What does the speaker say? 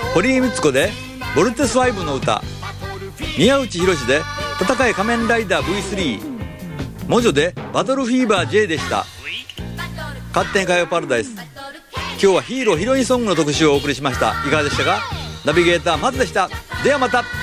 堀井光子でボルテス5の歌、宮内博で戦い仮面ライダー V3、モジョでバトルフィーバー J でした。勝手に通うパラダイス、今日はヒーローヒロインソングの特集をお送りしました。いかがでしたか。ナビゲーター松でした。ではまた。